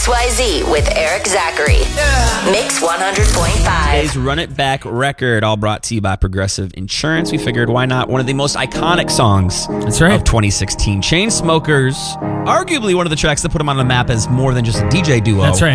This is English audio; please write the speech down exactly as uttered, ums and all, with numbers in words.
X Y Z with Eric Zachary. Yeah. Mix one hundred point five. Today's Run It Back record, all brought to you by Progressive Insurance. We figured, why not one of the most iconic songs That's right. of twenty sixteen. Chainsmokers, arguably one of the tracks that put them on the map as more than just a D J duo. That's right.